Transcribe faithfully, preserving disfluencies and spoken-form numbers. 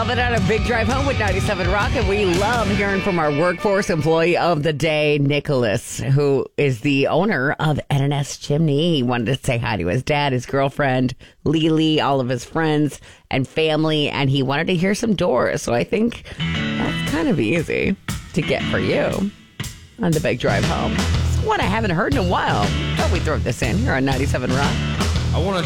love it on a big drive home with ninety-seven Rock, and we love hearing from our workforce employee of the day, Nicholas, who is the owner of N and S Chimney. He wanted to say hi to his dad, his girlfriend, Lily, all of his friends and family, and he wanted to hear some Doors. So I think that's kind of easy to get for you on the big drive home. It's one I haven't heard in a while. Thought we'd throw this in here on ninety-seven Rock. I want to